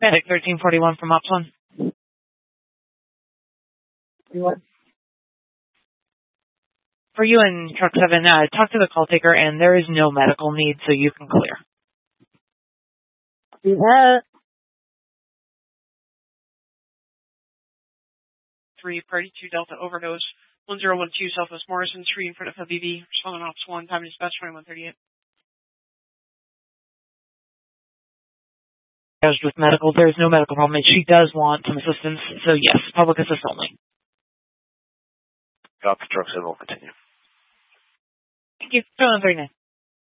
Medic 1341 from Ops 1. For you and Truck 7, talk to the call taker, and there is no medical need, so you can clear. Yeah. 3, Party 2 Delta overdose. 1012 Southwest Morrison Street in front of FBB. Responding Ops 1, time dispatch 2138. With medical, there is no medical problem. She does want some assistance, so yes, public assist only. Copy, Truck 7 will continue. Thank you. 39.